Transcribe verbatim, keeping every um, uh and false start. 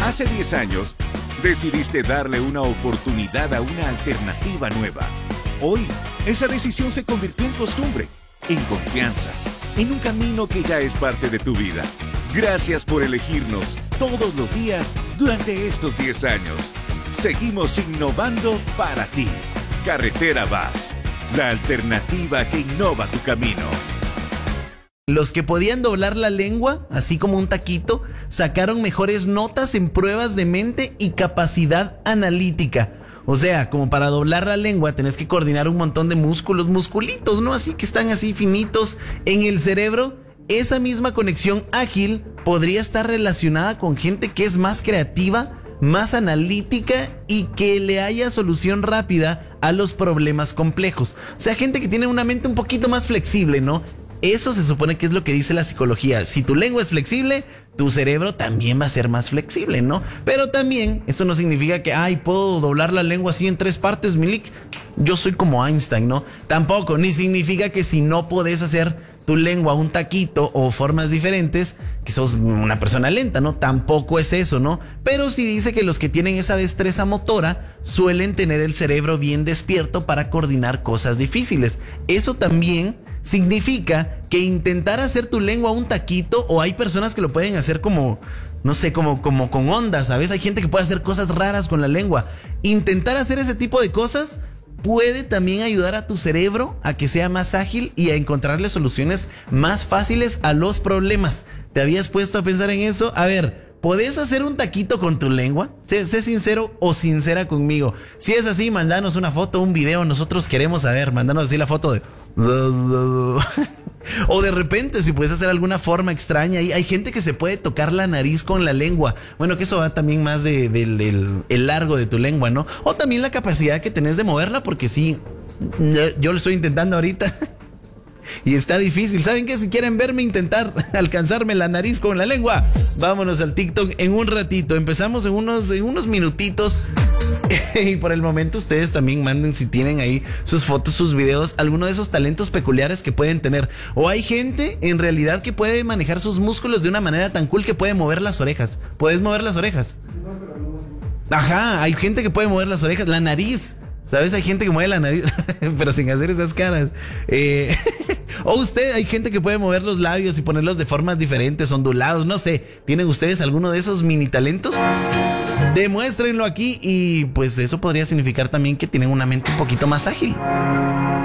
Hace diez años, decidiste darle una oportunidad a una alternativa nueva. Hoy, esa decisión se convirtió en costumbre, en confianza, en un camino que ya es parte de tu vida. Gracias por elegirnos todos los días durante estos diez años. Seguimos innovando para ti. Carretera Vaz, la alternativa que innova tu camino. Los que podían doblar la lengua, así como un taquito, sacaron mejores notas en pruebas de mente y capacidad analítica. O sea, como para doblar la lengua tenés que coordinar un montón de músculos, musculitos, ¿no? Así que están así finitos en el cerebro. Esa misma conexión ágil podría estar relacionada con gente que es más creativa, más analítica y que le haya solución rápida a los problemas complejos. O sea, gente que tiene una mente un poquito más flexible, ¿no? Eso se supone que es lo que dice la psicología. Si tu lengua es flexible, tu cerebro también va a ser más flexible, ¿no? Pero también eso no significa que, ay, puedo doblar la lengua así en tres partes, Milik. Yo soy como Einstein, ¿no? Tampoco, ni significa que si no podés hacer tu lengua un taquito o formas diferentes, que sos una persona lenta, ¿no? Tampoco es eso, ¿no? Pero sí dice que los que tienen esa destreza motora suelen tener el cerebro bien despierto para coordinar cosas difíciles. Eso también significa que intentar hacer tu lengua un taquito, o hay personas que lo pueden hacer como, no sé, como, como con ondas, ¿sabes? Hay gente que puede hacer cosas raras con la lengua. Intentar hacer ese tipo de cosas puede también ayudar a tu cerebro a que sea más ágil y a encontrarle soluciones más fáciles a los problemas. ¿Te habías puesto a pensar en eso? A ver, ¿podés hacer un taquito con tu lengua? Sé, sé sincero o sincera conmigo. Si es así, mandanos una foto, un video. Nosotros queremos saber. Mandanos así la foto de... O de repente, si puedes hacer alguna forma extraña. Hay gente que se puede tocar la nariz con la lengua. Bueno, que eso va también más de, de, de, el, el largo de tu lengua, ¿no? O también la capacidad que tenés de moverla, porque sí, yo lo estoy intentando ahorita y está difícil. ¿Saben qué? Si quieren verme intentar alcanzarme la nariz con la lengua, vámonos al TikTok en un ratito. Empezamos en unos, en unos minutitos. Y por el momento ustedes también manden, si tienen ahí sus fotos, sus videos, alguno de esos talentos peculiares que pueden tener. O hay gente en realidad que puede manejar sus músculos de una manera tan cool que puede mover las orejas. ¿Puedes mover las orejas? Ajá, hay gente que puede mover las orejas, la nariz. ¿Sabes? Hay gente que mueve la nariz, pero sin hacer esas caras. Eh, o usted, hay gente que puede mover los labios y ponerlos de formas diferentes, ondulados, no sé. ¿Tienen ustedes alguno de esos mini talentos? Demuéstrenlo aquí y pues eso podría significar también que tienen una mente un poquito más ágil.